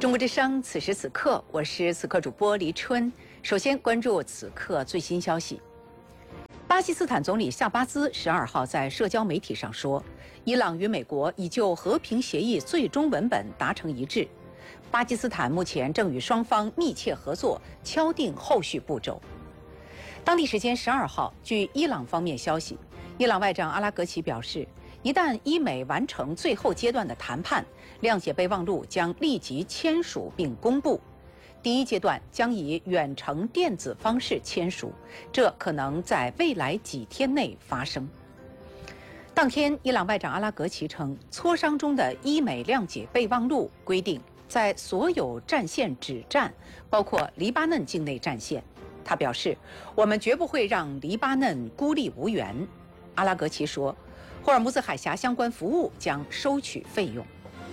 中国之声，此时此刻，我是此刻主播黎春。首先关注此刻最新消息。巴基斯坦总理夏巴兹12号在社交媒体上说，伊朗与美国已就和平协议最终文本达成一致，巴基斯坦目前正与双方密切合作，敲定后续步骤。当地时间12号，据伊朗方面消息，伊朗外长阿拉格齐表示，一旦伊美完成最后阶段的谈判，谅解备忘录将立即签署并公布。第一阶段将以远程电子方式签署，这可能在未来几天内发生。当天，伊朗外长阿拉格齐称，磋商中的伊美谅解备忘录规定，在所有战线止战，包括黎巴嫩境内战线。他表示，我们绝不会让黎巴嫩孤立无援。阿拉格齐说，霍尔木兹海峡相关服务将收取费用。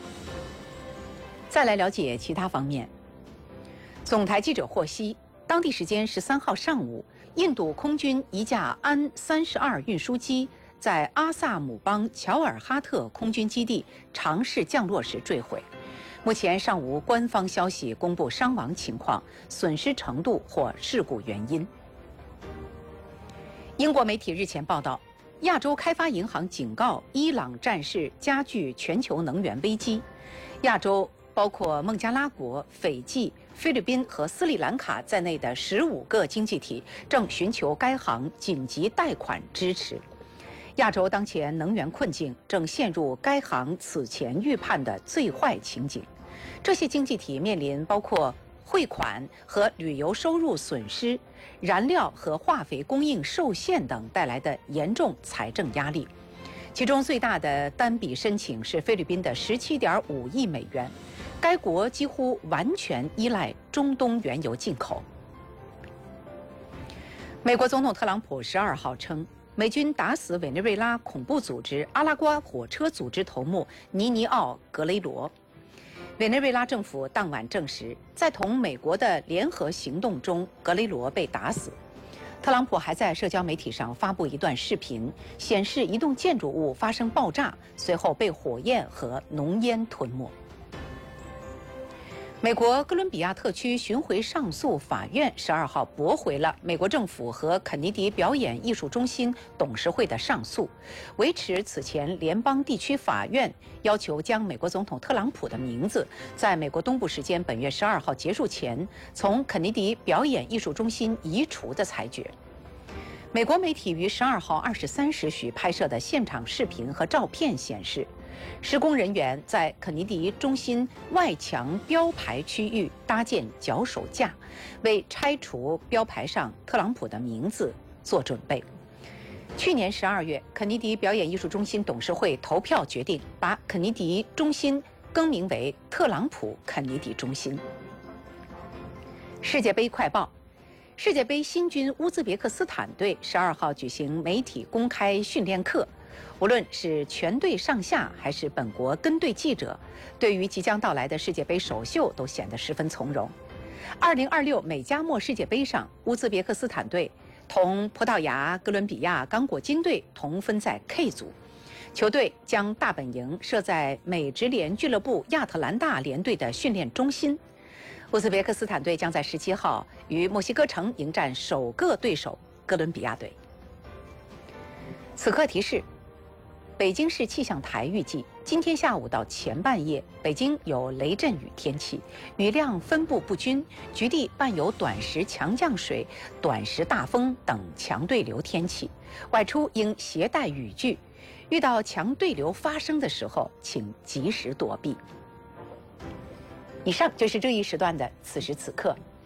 再来了解其他方面。总台记者获悉，当地时间13号上午，印度空军一架安32运输机在阿萨姆邦乔尔哈特空军基地尝试降落时坠毁。目前尚无官方消息公布伤亡情况、损失程度或事故原因。英国媒体日前报道，亚洲开发银行警告伊朗战事加剧全球能源危机。亚洲包括孟加拉国、斐济、菲律宾和斯里兰卡在内的15个经济体正寻求该行紧急贷款支持。亚洲当前能源困境正陷入该行此前预判的最坏情景。这些经济体面临包括汇款和旅游收入损失、燃料和化肥供应受限等带来的严重财政压力。其中最大的单笔申请是菲律宾的17.5亿美元，该国几乎完全依赖中东原油进口。美国总统特朗普12号称，美军打死委内瑞拉恐怖组织阿拉瓜火车组织头目尼尼奥·格雷罗。委内瑞拉政府当晚证实，在同美国的联合行动中，格雷罗被打死。特朗普还在社交媒体上发布一段视频，显示一栋建筑物发生爆炸，随后被火焰和浓烟吞没。美国哥伦比亚特区巡回上诉法院12号驳回了美国政府和肯尼迪表演艺术中心董事会的上诉，维持此前联邦地区法院要求将美国总统特朗普的名字在美国东部时间本月12号结束前从肯尼迪表演艺术中心移除的裁决。美国媒体于12号23时许拍摄的现场视频和照片显示，施工人员在肯尼迪中心外墙标牌区域搭建脚手架，为拆除标牌上特朗普的名字做准备。去年12月，肯尼迪表演艺术中心董事会投票决定把肯尼迪中心更名为特朗普肯尼迪中心。世界杯快报。世界杯新军乌兹别克斯坦队12号举行媒体公开训练课，无论是全队上下还是本国跟队记者，对于即将到来的世界杯首秀都显得十分从容。2026美加墨世界杯上，乌兹别克斯坦队同葡萄牙、哥伦比亚、刚果金队同分在 K 组，球队将大本营设在美职联俱乐部亚特兰大联队的训练中心。乌兹别克斯坦队将在17号于墨西哥城迎战首个对手哥伦比亚队。此刻提示：北京市气象台预计，今天下午到前半夜，北京有雷阵雨天气，雨量分布不均，局地伴有短时强降水、短时大风等强对流天气，外出应携带雨具，遇到强对流发生的时候，请及时躲避。以上就是这一时段的此时此刻，